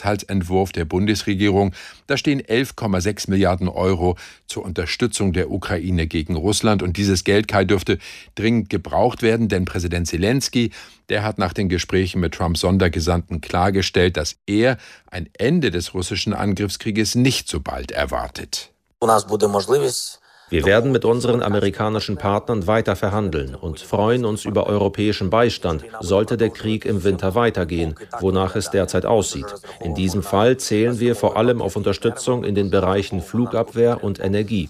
Haushaltsentwurf der Bundesregierung. Da stehen 11,6 Milliarden Euro zur Unterstützung der Ukraine gegen Russland. Und dieses Geld, Kai, dürfte dringend gebraucht werden, denn Präsident Zelensky, der hat nach den Gesprächen mit Trumps Sondergesandten klargestellt, dass er ein Ende des russischen Angriffskrieges nicht so bald erwartet. Wir werden mit unseren amerikanischen Partnern weiter verhandeln und freuen uns über europäischen Beistand, sollte der Krieg im Winter weitergehen, wonach es derzeit aussieht. In diesem Fall zählen wir vor allem auf Unterstützung in den Bereichen Flugabwehr und Energie.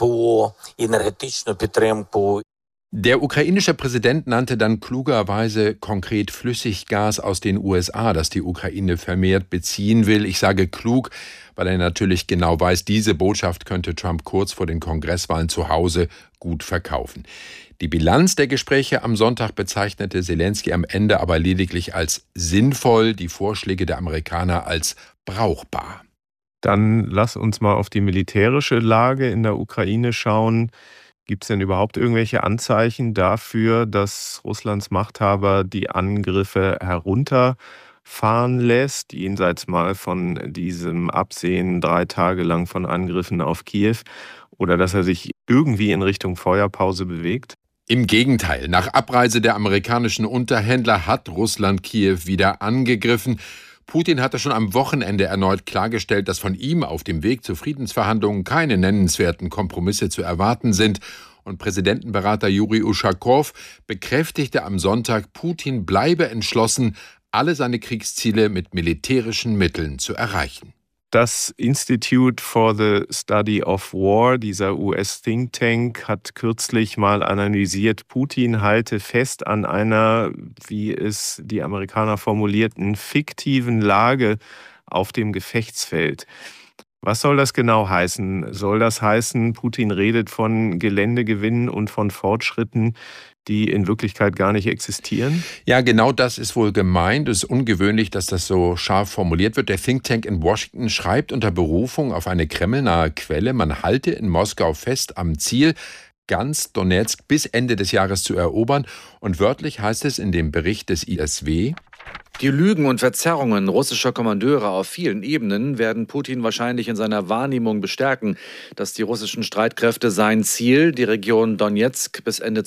Der ukrainische Präsident nannte dann klugerweise konkret Flüssiggas aus den USA, das die Ukraine vermehrt beziehen will. Ich sage klug, weil er natürlich genau weiß, diese Botschaft könnte Trump kurz vor den Kongresswahlen zu Hause gut verkaufen. Die Bilanz der Gespräche am Sonntag bezeichnete Zelensky am Ende aber lediglich als sinnvoll, die Vorschläge der Amerikaner als brauchbar. Dann lass uns mal auf die militärische Lage in der Ukraine schauen. Gibt es denn überhaupt irgendwelche Anzeichen dafür, dass Russlands Machthaber die Angriffe herunterfahren lässt, jenseits mal von diesem Absehen 3 Tage lang von Angriffen auf Kiew, oder dass er sich irgendwie in Richtung Feuerpause bewegt? Im Gegenteil, nach Abreise der amerikanischen Unterhändler hat Russland Kiew wieder angegriffen. Putin hatte schon am Wochenende erneut klargestellt, dass von ihm auf dem Weg zu Friedensverhandlungen keine nennenswerten Kompromisse zu erwarten sind. Und Präsidentenberater Juri Uschakow bekräftigte am Sonntag, Putin bleibe entschlossen, alle seine Kriegsziele mit militärischen Mitteln zu erreichen. Das Institute for the Study of War, dieser US-Think Tank, hat kürzlich mal analysiert, Putin halte fest an einer, wie es die Amerikaner formulierten, fiktiven Lage auf dem Gefechtsfeld. Was soll das genau heißen? Soll das heißen, Putin redet von Geländegewinnen und von Fortschritten, die in Wirklichkeit gar nicht existieren? Ja, genau das ist wohl gemeint. Es ist ungewöhnlich, dass das so scharf formuliert wird. Der Think Tank in Washington schreibt unter Berufung auf eine kremlnahe Quelle, man halte in Moskau fest am Ziel, ganz Donezk bis Ende des Jahres zu erobern. Und wörtlich heißt es in dem Bericht des ISW: Die Lügen und Verzerrungen russischer Kommandeure auf vielen Ebenen werden Putin wahrscheinlich in seiner Wahrnehmung bestärken, dass die russischen Streitkräfte sein Ziel, die Region Donezk bis Ende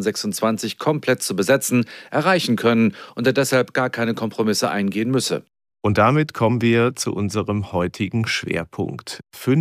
2026 komplett zu besetzen, erreichen können und er deshalb gar keine Kompromisse eingehen müsse. Und damit kommen wir zu unserem heutigen Schwerpunkt.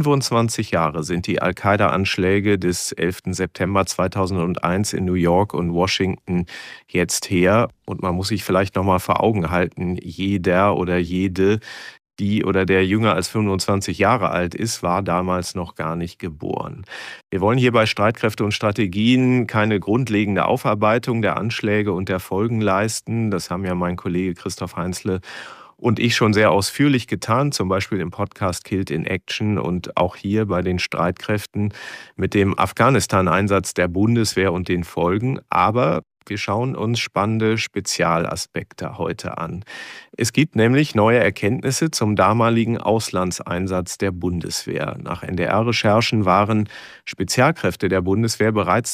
25 Jahre sind die Al-Qaida-Anschläge des 11. September 2001 in New York und Washington jetzt her. Und man muss sich vielleicht noch mal vor Augen halten, jeder oder jede, die oder der jünger als 25 Jahre alt ist, war damals noch gar nicht geboren. Wir wollen hier bei Streitkräfte und Strategien keine grundlegende Aufarbeitung der Anschläge und der Folgen leisten. Das haben ja mein Kollege Christoph Heinzle und ich schon sehr ausführlich getan, zum Beispiel im Podcast Killed in Action und auch hier bei den Streitkräften mit dem Afghanistan-Einsatz der Bundeswehr und den Folgen. Aber wir schauen uns spannende Spezialaspekte heute an. Es gibt nämlich neue Erkenntnisse zum damaligen Auslandseinsatz der Bundeswehr. Nach NDR-Recherchen waren Spezialkräfte der Bundeswehr bereits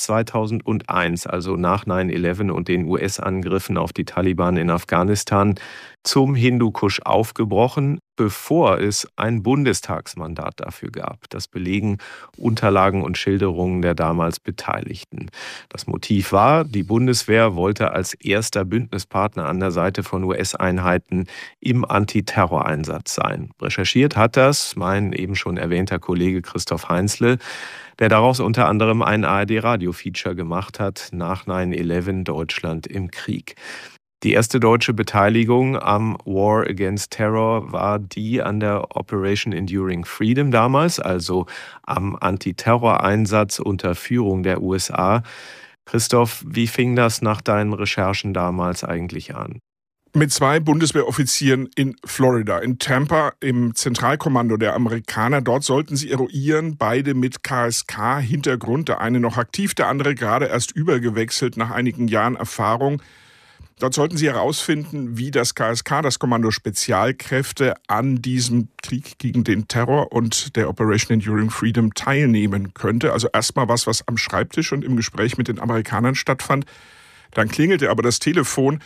2001, also nach 9/11 und den US-Angriffen auf die Taliban in Afghanistan, zum Hindukusch aufgebrochen, bevor es ein Bundestagsmandat dafür gab. Das belegen Unterlagen und Schilderungen der damals Beteiligten. Das Motiv war, die Bundeswehr wollte als erster Bündnispartner an der Seite von US-Einheiten im Antiterroreinsatz sein. Recherchiert hat das mein eben schon erwähnter Kollege Christoph Heinzle, der daraus unter anderem ein ARD-Radio-Feature gemacht hat, nach 9/11 Deutschland im Krieg. Die erste deutsche Beteiligung am War Against Terror war die an der Operation Enduring Freedom damals, also am Antiterroreinsatz unter Führung der USA. Christoph, wie fing das nach deinen Recherchen damals eigentlich an? Mit 2 Bundeswehroffizieren in Florida, in Tampa, im Zentralkommando der Amerikaner. Dort sollten sie eruieren, beide mit KSK-Hintergrund. Der eine noch aktiv, der andere gerade erst übergewechselt nach einigen Jahren Erfahrung. Dort sollten sie herausfinden, wie das KSK, das Kommando Spezialkräfte, an diesem Krieg gegen den Terror und der Operation Enduring Freedom teilnehmen könnte. Also erstmal was am Schreibtisch und im Gespräch mit den Amerikanern stattfand. Dann klingelte aber das Telefon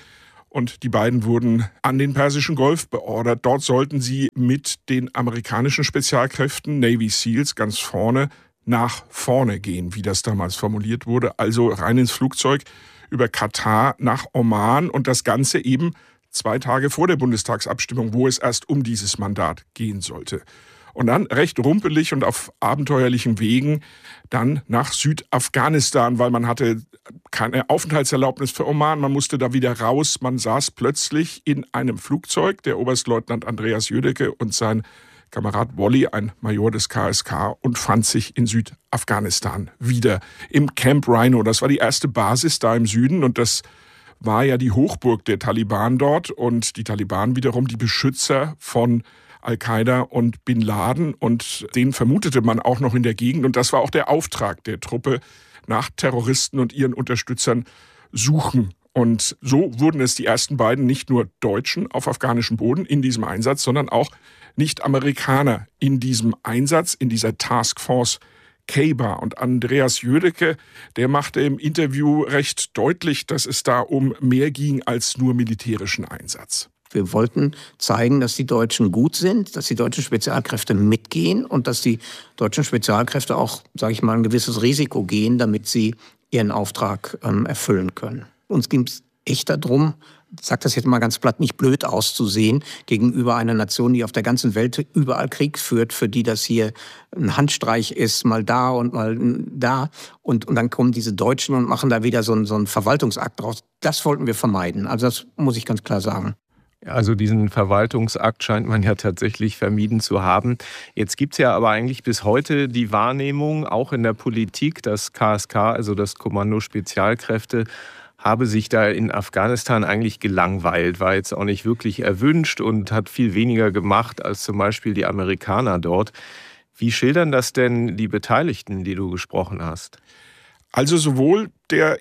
Und die beiden wurden an den Persischen Golf beordert. Dort sollten sie mit den amerikanischen Spezialkräften, Navy Seals, ganz vorne nach vorne gehen, wie das damals formuliert wurde. Also rein ins Flugzeug über Katar nach Oman und das Ganze eben 2 Tage vor der Bundestagsabstimmung, wo es erst um dieses Mandat gehen sollte. Und dann recht rumpelig und auf abenteuerlichen Wegen dann nach Südafghanistan, weil man hatte keine Aufenthaltserlaubnis für Oman, man musste da wieder raus. Man saß plötzlich in einem Flugzeug, der Oberstleutnant Andreas Jödecke und sein Kamerad Wolli, ein Major des KSK, und fand sich in Südafghanistan wieder im Camp Rhino. Das war die erste Basis da im Süden und das war ja die Hochburg der Taliban dort und die Taliban wiederum die Beschützer von Al-Qaida und Bin Laden und den vermutete man auch noch in der Gegend und das war auch der Auftrag der Truppe, nach Terroristen und ihren Unterstützern suchen. Und so wurden es die ersten beiden nicht nur Deutschen auf afghanischem Boden in diesem Einsatz, sondern auch Nicht-Amerikaner in diesem Einsatz, in dieser Taskforce K-Bar. Und Andreas Jödecke, der machte im Interview recht deutlich, dass es da um mehr ging als nur militärischen Einsatz. Wir wollten zeigen, dass die Deutschen gut sind, dass die deutschen Spezialkräfte mitgehen und dass die deutschen Spezialkräfte auch, sage ich mal, ein gewisses Risiko gehen, damit sie ihren Auftrag erfüllen können. Uns ging es echt darum, ich sage das jetzt mal ganz platt, nicht blöd auszusehen gegenüber einer Nation, die auf der ganzen Welt überall Krieg führt, für die das hier ein Handstreich ist, mal da und mal da. Und dann kommen diese Deutschen und machen da wieder so einen Verwaltungsakt draus. Das wollten wir vermeiden. Also das muss ich ganz klar sagen. Also diesen Verwaltungsakt scheint man ja tatsächlich vermieden zu haben. Jetzt gibt es ja aber eigentlich bis heute die Wahrnehmung, auch in der Politik, dass KSK, also das Kommando Spezialkräfte, habe sich da in Afghanistan eigentlich gelangweilt, war jetzt auch nicht wirklich erwünscht und hat viel weniger gemacht als zum Beispiel die Amerikaner dort. Wie schildern das denn die Beteiligten, die du gesprochen hast? Also sowohl der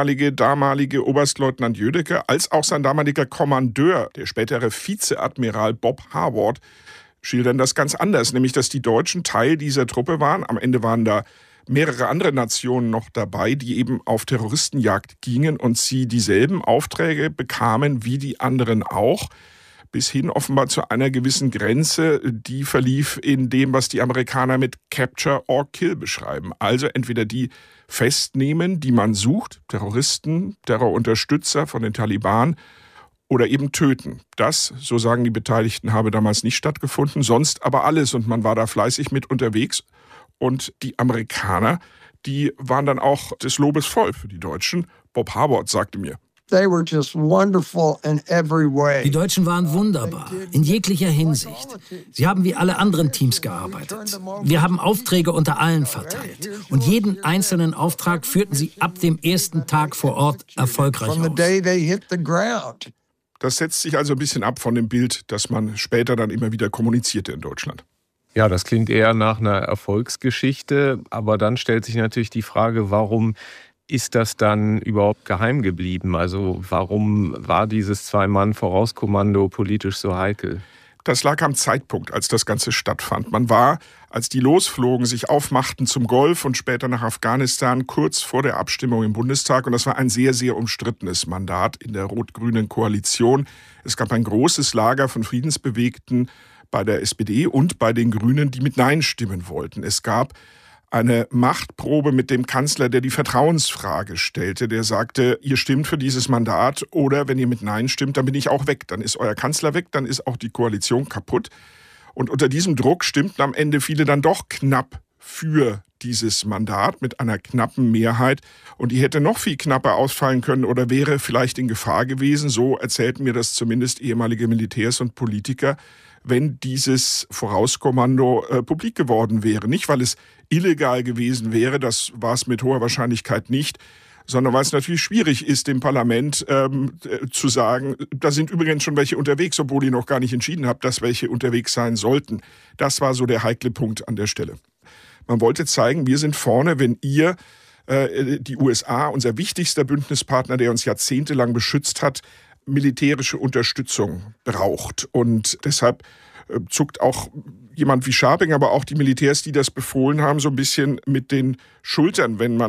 damalige Oberstleutnant Jödecke als auch sein damaliger Kommandeur, der spätere Vizeadmiral Bob Harward, schildern das ganz anders, nämlich dass die Deutschen Teil dieser Truppe waren. Am Ende waren da mehrere andere Nationen noch dabei, die eben auf Terroristenjagd gingen und sie dieselben Aufträge bekamen wie die anderen auch, bis hin offenbar zu einer gewissen Grenze, die verlief in dem, was die Amerikaner mit Capture or Kill beschreiben. Also entweder die festnehmen, die man sucht, Terroristen, Terrorunterstützer von den Taliban, oder eben töten. Das, so sagen die Beteiligten, habe damals nicht stattgefunden, sonst aber alles. Und man war da fleißig mit unterwegs. Und die Amerikaner, die waren dann auch des Lobes voll für die Deutschen. Bob Harward sagte mir: Die Deutschen waren wunderbar, in jeglicher Hinsicht. Sie haben wie alle anderen Teams gearbeitet. Wir haben Aufträge unter allen verteilt. Und jeden einzelnen Auftrag führten sie ab dem ersten Tag vor Ort erfolgreich aus. Das setzt sich also ein bisschen ab von dem Bild, das man später dann immer wieder kommunizierte in Deutschland. Ja, das klingt eher nach einer Erfolgsgeschichte. Aber dann stellt sich natürlich die Frage, warum ist das dann überhaupt geheim geblieben? Also warum war dieses Zwei-Mann-Vorauskommando politisch so heikel? Das lag am Zeitpunkt, als das Ganze stattfand. Man war, als die losflogen, sich aufmachten zum Golf und später nach Afghanistan, kurz vor der Abstimmung im Bundestag. Und das war ein sehr, sehr umstrittenes Mandat in der rot-grünen Koalition. Es gab ein großes Lager von Friedensbewegten bei der SPD und bei den Grünen, die mit Nein stimmen wollten. Es gab eine Machtprobe mit dem Kanzler, der die Vertrauensfrage stellte, der sagte, ihr stimmt für dieses Mandat oder wenn ihr mit Nein stimmt, dann bin ich auch weg. Dann ist euer Kanzler weg, dann ist auch die Koalition kaputt. Und unter diesem Druck stimmten am Ende viele dann doch knapp für dieses Mandat mit einer knappen Mehrheit. Und die hätte noch viel knapper ausfallen können oder wäre vielleicht in Gefahr gewesen. So erzählten mir das zumindest ehemalige Militärs und Politiker, wenn dieses Vorauskommando publik geworden wäre. Nicht, weil es illegal gewesen wäre, das war es mit hoher Wahrscheinlichkeit nicht, sondern weil es natürlich schwierig ist, dem Parlament zu sagen, da sind übrigens schon welche unterwegs, obwohl ihr noch gar nicht entschieden habt, dass welche unterwegs sein sollten. Das war so der heikle Punkt an der Stelle. Man wollte zeigen, wir sind vorne, wenn ihr, die USA, unser wichtigster Bündnispartner, der uns jahrzehntelang beschützt hat, militärische Unterstützung braucht. Und deshalb zuckt auch jemand wie Scharping, aber auch die Militärs, die das befohlen haben, so ein bisschen mit den Schultern, wenn man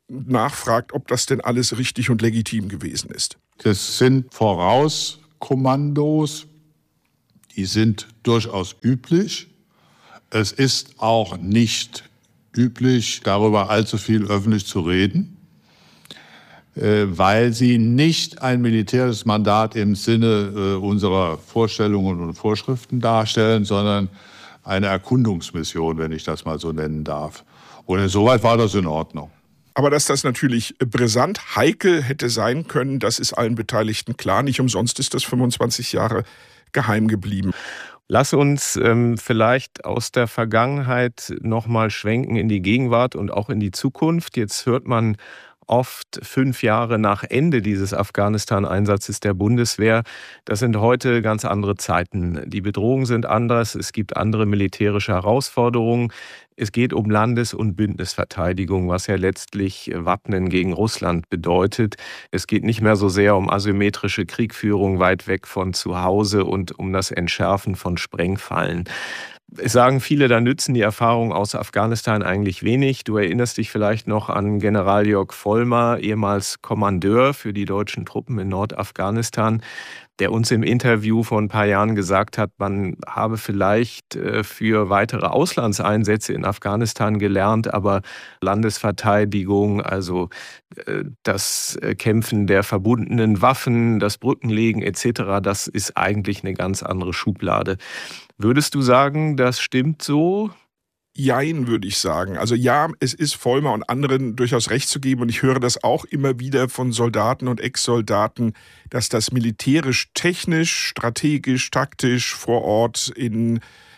nachfragt, ob das denn alles richtig und legitim gewesen ist. Das sind Vorauskommandos, die sind durchaus üblich. Es ist auch nicht üblich, darüber allzu viel öffentlich zu reden, weil sie nicht ein militärisches Mandat im Sinne unserer Vorstellungen und Vorschriften darstellen, sondern eine Erkundungsmission, wenn ich das mal so nennen darf. Und insoweit war das in Ordnung. Aber dass das natürlich brisant heikel hätte sein können, das ist allen Beteiligten klar. Nicht umsonst ist das 25 Jahre geheim geblieben. Lass uns vielleicht aus der Vergangenheit nochmal schwenken in die Gegenwart und auch in die Zukunft. Jetzt hört man oft 5 Jahre nach Ende dieses Afghanistan-Einsatzes der Bundeswehr. Das sind heute ganz andere Zeiten. Die Bedrohungen sind anders, es gibt andere militärische Herausforderungen. Es geht um Landes- und Bündnisverteidigung, was ja letztlich Wappnen gegen Russland bedeutet. Es geht nicht mehr so sehr um asymmetrische Kriegführung weit weg von zu Hause und um das Entschärfen von Sprengfallen. Es sagen viele, da nützen die Erfahrungen aus Afghanistan eigentlich wenig. Du erinnerst dich vielleicht noch an General Jörg Vollmar, ehemals Kommandeur für die deutschen Truppen in Nordafghanistan, der uns im Interview vor ein paar Jahren gesagt hat, man habe vielleicht für weitere Auslandseinsätze in Afghanistan gelernt, aber Landesverteidigung, also das Kämpfen der verbundenen Waffen, das Brückenlegen etc., das ist eigentlich eine ganz andere Schublade. Würdest du sagen, das stimmt so? Jein, würde ich sagen. Also ja, es ist Vollmar und anderen durchaus recht zu geben und ich höre das auch immer wieder von Soldaten und Ex-Soldaten, dass das militärisch, technisch, strategisch, taktisch vor Ort in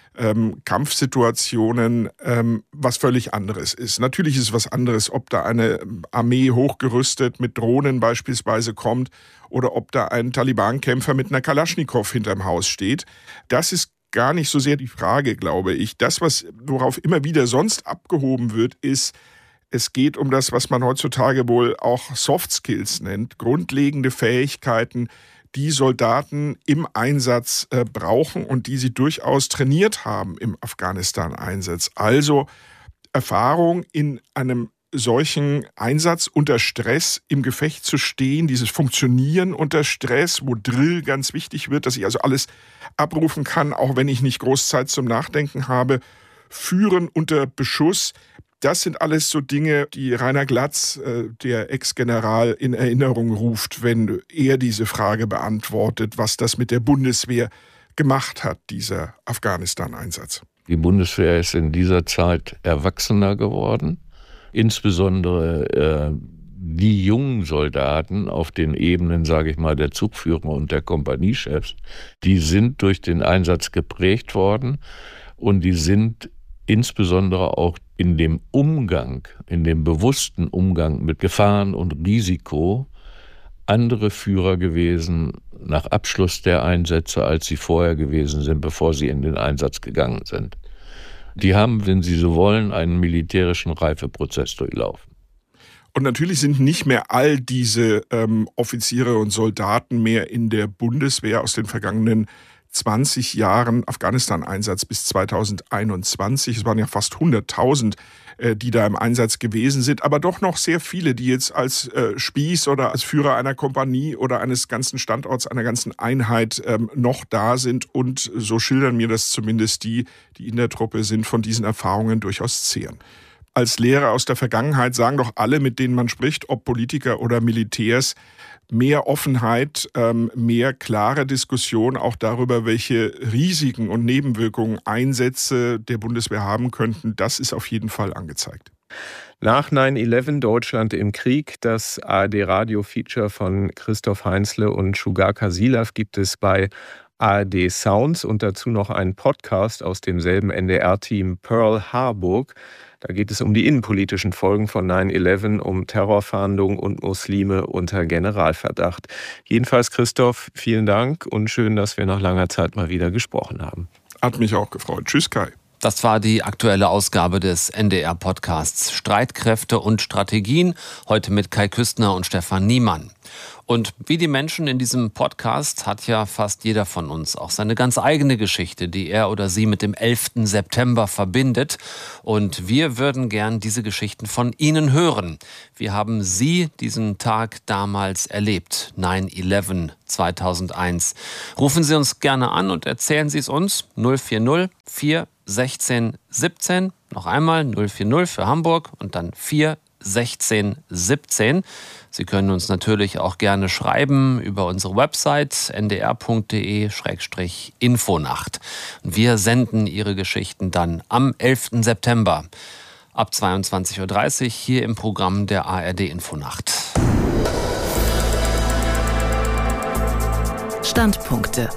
Kampfsituationen was völlig anderes ist. Natürlich ist es was anderes, ob da eine Armee hochgerüstet mit Drohnen beispielsweise kommt oder ob da ein Taliban-Kämpfer mit einer Kalaschnikow hinterm Haus steht. Das ist gar nicht so sehr die Frage, glaube ich. Das, worauf immer wieder sonst abgehoben wird, ist, es geht um das, was man heutzutage wohl auch Soft Skills nennt, grundlegende Fähigkeiten, die Soldaten im Einsatz brauchen und die sie durchaus trainiert haben im Afghanistan-Einsatz. Also Erfahrung in einem solchen Einsatz unter Stress im Gefecht zu stehen, dieses Funktionieren unter Stress, wo Drill ganz wichtig wird, dass ich also alles abrufen kann, auch wenn ich nicht groß Zeit zum Nachdenken habe, Führen unter Beschuss, das sind alles so Dinge, die Rainer Glatz, der Ex-General, in Erinnerung ruft, wenn er diese Frage beantwortet, was das mit der Bundeswehr gemacht hat, dieser Afghanistan-Einsatz. Die Bundeswehr ist in dieser Zeit erwachsener geworden. Insbesondere die jungen Soldaten auf den Ebenen, sage ich mal, der Zugführer und der Kompaniechefs, die sind durch den Einsatz geprägt worden und die sind insbesondere auch in dem Umgang, in dem bewussten Umgang mit Gefahren und Risiko andere Führer gewesen nach Abschluss der Einsätze, als sie vorher gewesen sind, bevor sie in den Einsatz gegangen sind. Die haben, wenn sie so wollen, einen militärischen Reifeprozess durchlaufen. Und natürlich sind nicht mehr all diese Offiziere und Soldaten mehr in der Bundeswehr aus den vergangenen 20 Jahren Afghanistan-Einsatz bis 2021. Es waren ja fast 100.000, die da im Einsatz gewesen sind, aber doch noch sehr viele, die jetzt als Spieß oder als Führer einer Kompanie oder eines ganzen Standorts, einer ganzen Einheit noch da sind. Und so schildern mir das zumindest die in der Truppe sind, von diesen Erfahrungen durchaus zehren. Als Lehrer aus der Vergangenheit sagen doch alle, mit denen man spricht, ob Politiker oder Militärs, mehr Offenheit, mehr klare Diskussion auch darüber, welche Risiken und Nebenwirkungen Einsätze der Bundeswehr haben könnten, das ist auf jeden Fall angezeigt. Nach 9/11 Deutschland im Krieg, das ARD-Radio-Feature von Christoph Heinzle und Shugar Kasilav gibt es bei ARD Sounds und dazu noch einen Podcast aus demselben NDR-Team Pearl Harburg. Da geht es um die innenpolitischen Folgen von 9/11, um Terrorfahndung und Muslime unter Generalverdacht. Jedenfalls, Christoph, vielen Dank und schön, dass wir nach langer Zeit mal wieder gesprochen haben. Hat mich auch gefreut. Tschüss, Kai. Das war die aktuelle Ausgabe des NDR-Podcasts Streitkräfte und Strategien, heute mit Kai Küstner und Stefan Niemann. Und wie die Menschen in diesem Podcast hat ja fast jeder von uns auch seine ganz eigene Geschichte, die er oder sie mit dem 11. September verbindet. Und wir würden gern diese Geschichten von Ihnen hören. Wie haben Sie diesen Tag damals erlebt? 9/11 2001. Rufen Sie uns gerne an und erzählen Sie es uns. 040 416 17. Noch einmal 040 für Hamburg und dann 416 17. Sie können uns natürlich auch gerne schreiben über unsere Website ndr.de/infonacht. Wir senden Ihre Geschichten dann am 11. September ab 22:30 Uhr hier im Programm der ARD Infonacht. Standpunkte.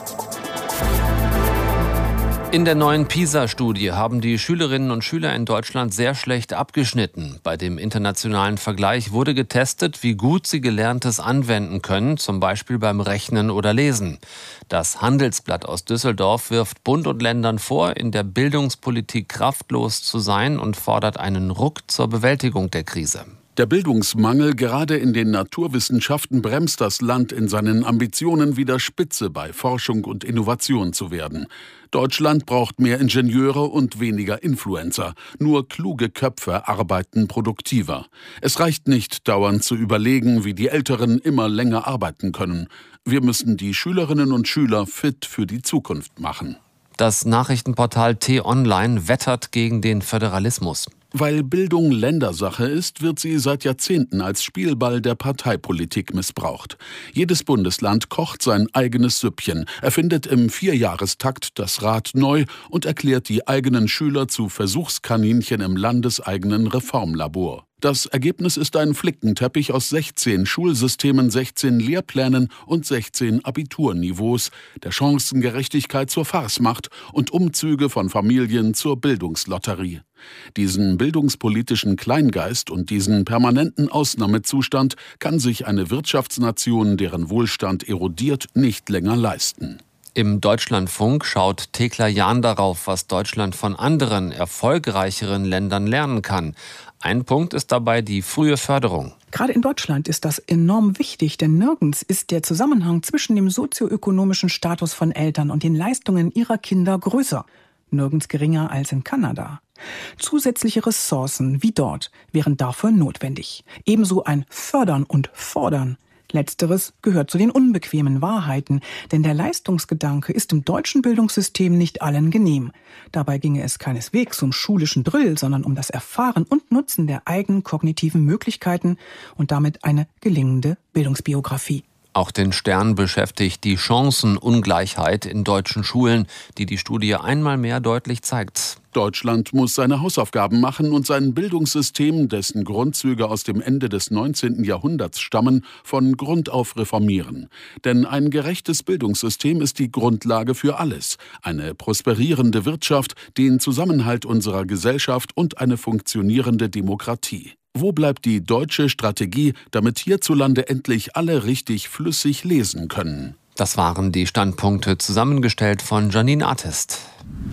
In der neuen PISA-Studie haben die Schülerinnen und Schüler in Deutschland sehr schlecht abgeschnitten. Bei dem internationalen Vergleich wurde getestet, wie gut sie Gelerntes anwenden können, zum Beispiel beim Rechnen oder Lesen. Das Handelsblatt aus Düsseldorf wirft Bund und Ländern vor, in der Bildungspolitik kraftlos zu sein und fordert einen Ruck zur Bewältigung der Krise. Der Bildungsmangel gerade in den Naturwissenschaften bremst das Land in seinen Ambitionen, wieder Spitze bei Forschung und Innovation zu werden. Deutschland braucht mehr Ingenieure und weniger Influencer. Nur kluge Köpfe arbeiten produktiver. Es reicht nicht, dauernd zu überlegen, wie die Älteren immer länger arbeiten können. Wir müssen die Schülerinnen und Schüler fit für die Zukunft machen. Das Nachrichtenportal T-Online wettert gegen den Föderalismus. Weil Bildung Ländersache ist, wird sie seit Jahrzehnten als Spielball der Parteipolitik missbraucht. Jedes Bundesland kocht sein eigenes Süppchen, erfindet im Vierjahrestakt das Rad neu und erklärt die eigenen Schüler zu Versuchskaninchen im landeseigenen Reformlabor. Das Ergebnis ist ein Flickenteppich aus 16 Schulsystemen, 16 Lehrplänen und 16 Abiturniveaus, der Chancengerechtigkeit zur Farce macht und Umzüge von Familien zur Bildungslotterie. Diesen bildungspolitischen Kleingeist und diesen permanenten Ausnahmezustand kann sich eine Wirtschaftsnation, deren Wohlstand erodiert, nicht länger leisten. Im Deutschlandfunk schaut Thekla Jahn darauf, was Deutschland von anderen, erfolgreicheren Ländern lernen kann. Ein Punkt ist dabei die frühe Förderung. Gerade in Deutschland ist das enorm wichtig, denn nirgends ist der Zusammenhang zwischen dem sozioökonomischen Status von Eltern und den Leistungen ihrer Kinder größer. Nirgends geringer als in Kanada. Zusätzliche Ressourcen wie dort wären dafür notwendig. Ebenso ein Fördern und Fordern. Letzteres gehört zu den unbequemen Wahrheiten, denn der Leistungsgedanke ist im deutschen Bildungssystem nicht allen genehm. Dabei ginge es keineswegs um schulischen Drill, sondern um das Erfahren und Nutzen der eigenen kognitiven Möglichkeiten und damit eine gelingende Bildungsbiografie. Auch den Stern beschäftigt die Chancenungleichheit in deutschen Schulen, die die Studie einmal mehr deutlich zeigt. Deutschland muss seine Hausaufgaben machen und sein Bildungssystem, dessen Grundzüge aus dem Ende des 19. Jahrhunderts stammen, von Grund auf reformieren. Denn ein gerechtes Bildungssystem ist die Grundlage für alles. Eine prosperierende Wirtschaft, den Zusammenhalt unserer Gesellschaft und eine funktionierende Demokratie. Wo bleibt die deutsche Strategie, damit hierzulande endlich alle richtig flüssig lesen können? Das waren die Standpunkte, zusammengestellt von Janine Artist.